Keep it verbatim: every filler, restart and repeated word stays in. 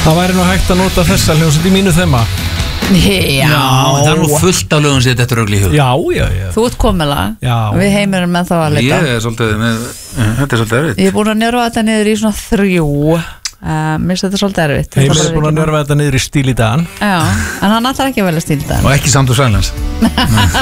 Það væri nú hægt að nota þessa hljómsveit í mínu þema. Já, Já, það er nú fullt af lögum sem þetta er ögli í hug. Já, já, já. Þú ert komið lag. Já. Við Heimir með þá að leita. Ég er svolítið með, þetta er svolítið erfitt. Ég er búin að njörfa þetta niður í svona þrjú. Uh, Mér finnst þetta svolítið erfitt. Heimir er búin að njörfa þetta niður í stíl í dagann. Já, en hann ætlar ekki að velja stíl í dagann. Og ekki samt og sælans.